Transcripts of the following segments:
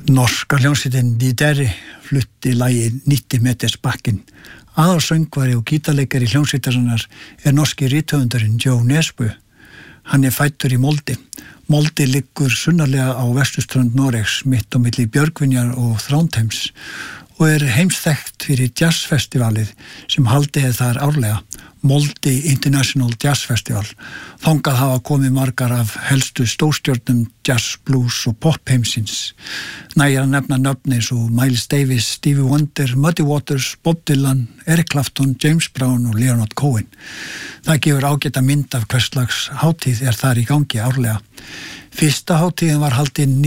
Norska hljómsveitin Dideri flutti lagið 90 meters bakkinn. Aðalsöngvari og gítarleikari hljómsveitarinnar norski rithöfundurinn Joe Nesbø. Hann fæddur í Molde. Molde liggur sunnarlega á vesturströnd Noregs, mitt á milli Björgvinjar og Þrándheims og heimsþekkt fyrir jazzfestivalið sem haldið þar árlega, Molde International Jazz Festival. Þangað hafa komið margar af helstu stórstjörnum jazz, blues og pop heimsins. Nægir að nefna nöfn eins og Miles Davis, Stevie Wonder, Muddy Waters, Bob Dylan, Eric Clapton, James Brown og Leonard Cohen. Það gefur ágæta mynd af hverslags hátíð þar í gangi árlega. Fyrsta hátíðin var haldin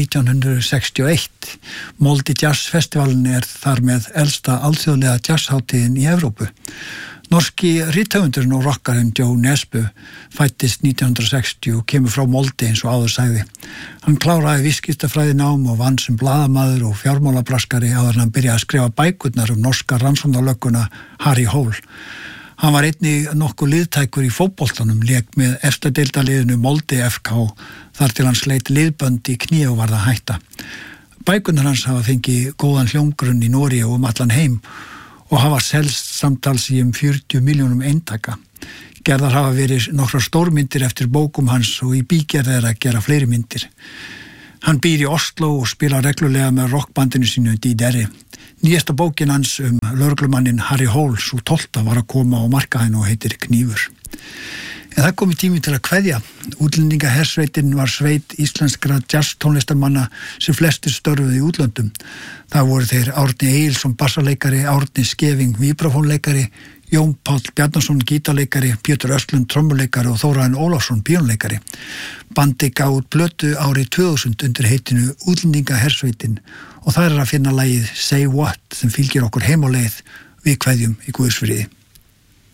1961. Molde Jazz Festivalin þar með elsta alþjóðlega jazzhátíðin í Evrópu. Norski rithöfundurinn og rockarinn Joe Nesbø fæddist 1960 og kemur frá Molde eins og áður sagði. Hann kláraði viðskiptafræðinám og vann sem blaðamaður og fjármálabraskari áður en hann byrjaði að skrifa bækurnar norska rannsóknarlögguna Harry Hole. Hann var einnig nokkuð liðtækur í fótboltanum, lék með efsta deildarliðinu Molde FK þar til hann sleit liðbönd í kné og varð að hætta. Bækurnar hans hafa fengið góðan hljómgrunn í Noregi og allan heim og hafa selst samtals í 40 milljónum eintaka. Gerðar hafa verið nokkrar stórmyndir eftir bókum hans og í bígerð að gera fleiri myndir. Hann býr í Oslo og spilar reglulega með rockbandinu sínu Dideri. Nýjasta bókin hans lögreglumannin Harry Hole, sú 12. var að koma á markaðinn og heitir Knífur. En það komið tími til að kveðja. Útlendingahersveitin var sveit íslenskra jazz tónlistarmanna sem flestir störfuðu í útlöndum. Það voru þeir Árni Egilsson bassaleikari, Árni Skeving vibrafónleikari, Jón Páll Bjarnason gítarleikari, Pétur Östlund trommuleikari og Þórainn Ólafsson píanleikari. Bandi gaf út plötu árið 2000 undir heitinu Útlendingahersveitin og það að finna lagið Say What sem fylgir okkur heim á leið. Við kveðjum í Guðs friði.